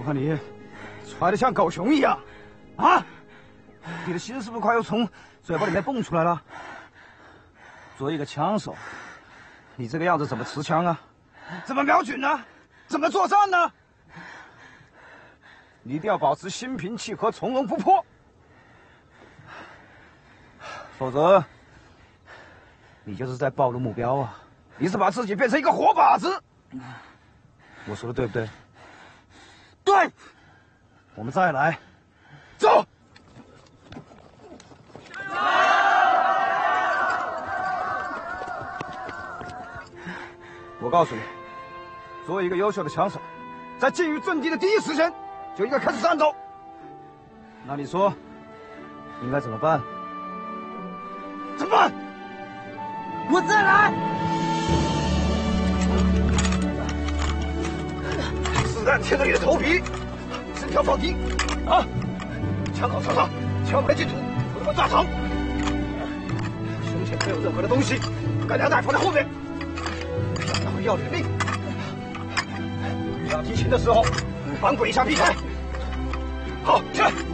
我看你踹得像狗熊一样，啊！你的心是不是快要从嘴巴里面蹦出来了？作为一个枪手，你这个样子怎么持枪啊？怎么瞄准呢？怎么作战呢？你一定要保持心平气和、从容不迫，否则你就是在暴露目标啊！你是把自己变成一个活靶子。我说的对不对？对。我们再来，走。我告诉你，作为一个优秀的枪手，在进入阵地的第一时间就应该开始战斗。那你说应该怎么办？怎么办？我再来。子弹贴着你的头皮，心跳放低，啊！枪口朝上，千万别进土，不能炸场。胸前没有任何的东西，干粮袋放在后面。要会要你的命！要敌情的时候，反滚一下避开。好，去！